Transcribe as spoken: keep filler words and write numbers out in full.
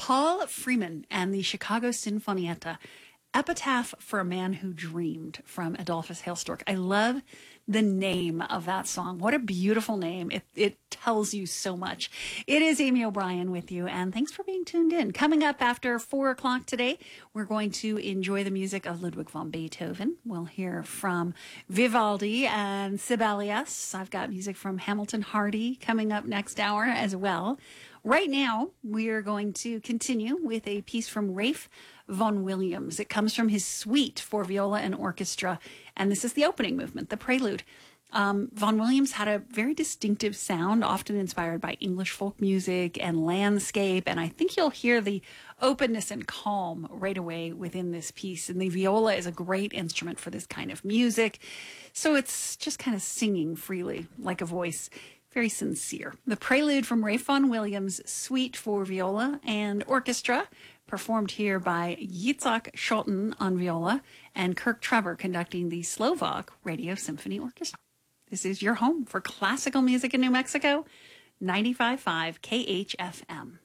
Paul Freeman and the Chicago Sinfonietta, Epitaph for a Man Who Dreamed, from Adolphus Hailstork. I love the name of that song. What a beautiful name. It, it tells you so much. It is Amy O'Brien with you, and thanks for being tuned in. Coming up after four o'clock today, we're going to enjoy the music of Ludwig van Beethoven. We'll hear from Vivaldi and Sibelius. I've got music from Hamilton Hardy coming up next hour as well. Right now, we are going to continue with a piece from Ralph Vaughan Williams. It comes from his suite for viola and orchestra, and this is the opening movement, the prelude. Um, Vaughan Williams had a very distinctive sound, often inspired by English folk music and landscape, and I think you'll hear the openness and calm right away within this piece. And the viola is a great instrument for this kind of music, so it's just kind of singing freely, like a voice. Very sincere. The prelude from Ralph Vaughan Williams' Suite for Viola and Orchestra, performed here by Yitzhak Scholten on viola and Kirk Trevor conducting the Slovak Radio Symphony Orchestra. This is your home for classical music in New Mexico, ninety-five point five K H F M.